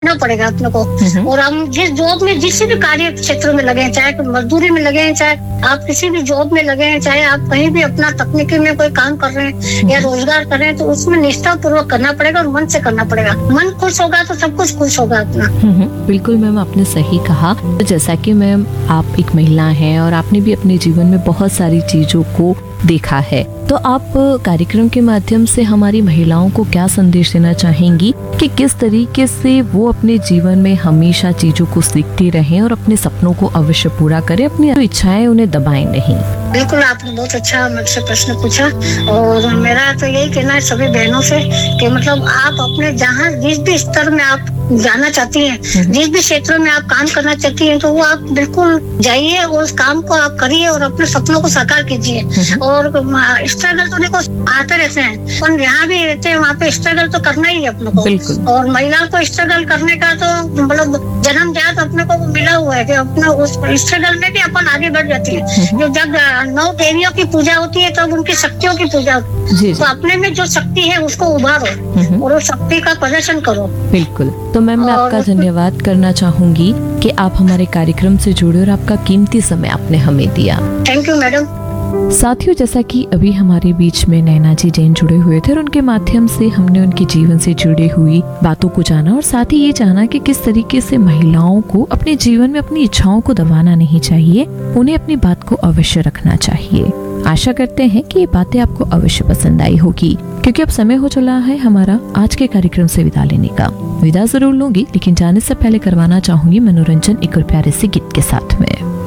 करना पड़ेगा अपने को। और हम जिस जॉब में, जिस भी कार्य क्षेत्र में लगे हैं, चाहे मजदूरी में लगे हैं, चाहे आप किसी भी जॉब में लगे हैं, चाहे आप कहीं भी अपना तकनीकी में कोई काम कर रहे हैं या रोजगार कर रहे हैं, तो उसमें निष्ठा पूर्वक करना पड़ेगा और मन से करना पड़ेगा। मन खुश होगा तो सब कुछ खुश होगा अपना। बिल्कुल मैम, आपने सही कहा। तो जैसा कि मैम आप एक महिला हैं और आपने भी अपने जीवन में बहुत सारी चीजों को देखा है, तो आप कार्यक्रम के माध्यम से हमारी महिलाओं को क्या संदेश देना चाहेंगी कि किस तरीके से वो अपने जीवन में हमेशा चीजों को सीखती रहें और अपने सपनों को अवश्य पूरा करें, अपनी इच्छाएं उन्हें दबाएं नहीं? बिल्कुल, आपने बहुत अच्छा मुझसे प्रश्न पूछा। और मेरा तो यही कहना है सभी बहनों से कि मतलब आप अपने जहाँ जिस भी स्तर में आप जाना चाहती हैं, जिस भी क्षेत्र में आप काम करना चाहती हैं, तो वो आप बिल्कुल जाइए और उस काम को आप करिए और अपने सपनों को साकार कीजिए। और स्ट्रगल तो देखो आते रहते हैं, पर यहाँ भी रहते हैं, वहाँ पे स्ट्रगल तो करना ही है अपने को। और महिलाओं को स्ट्रगल करने का तो मतलब जन्मजात अपने को मिला हुआ है कि अपना उस स्ट्रगल में भी अपन आगे बढ़ जाती है। जो जब 9 देवियों की पूजा होती है तब उनकी शक्तियों की पूजा होती है, तो अपने में जो शक्ति है उसको उभारो और उस शक्ति का प्रदर्शन करो। बिल्कुल। तो मैम मैं आपका धन्यवाद करना चाहूंगी कि आप हमारे कार्यक्रम से जुड़े और आपका कीमती समय आपने हमें दिया। Thank you madam. साथियों, जैसा कि अभी हमारे बीच में नैना जी जैन जुड़े हुए थे और उनके माध्यम से हमने उनके जीवन से जुड़ी हुई बातों को जाना और साथ ही ये जाना कि किस तरीके से महिलाओं को अपने जीवन में अपनी इच्छाओं को दबाना नहीं चाहिए, उन्हें अपनी बात को अवश्य रखना चाहिए। आशा करते हैं कि ये बातें आपको अवश्य पसंद आई होगी, क्योंकि अब समय हो चला है हमारा आज के कार्यक्रम से विदा लेने का। विदा जरूर लूंगी, लेकिन जाने से पहले करवाना चाहूंगी मनोरंजन एक और प्यारे से गीत के साथ में।